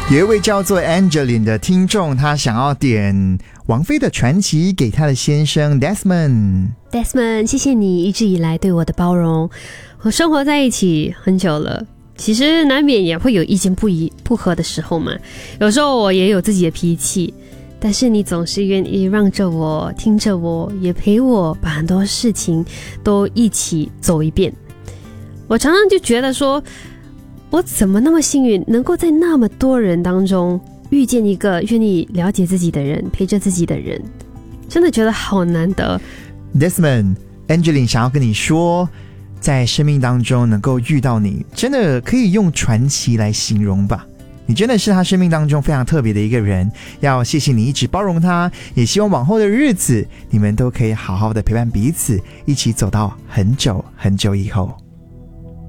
有一位叫做 Angeline 的听众，他想要点王菲的传奇给他的先生 Desmond。 谢谢你一直以来对我的包容。我生活在一起很久了，其实难免也会有意见不合的时候嘛，有时候我也有自己的脾气，但是你总是愿意让着我，听着我，也陪我把很多事情都一起走一遍。我常常就觉得说，我怎么那么幸运，能够在那么多人当中遇见一个愿意了解自己的人，陪着自己的人，真的觉得好难得。 Desmond Angeline 想要跟你说，在生命当中能够遇到你，真的可以用传奇来形容吧。你真的是他生命当中非常特别的一个人，要谢谢你一直包容他，也希望往后的日子你们都可以好好的陪伴彼此，一起走到很久很久以后。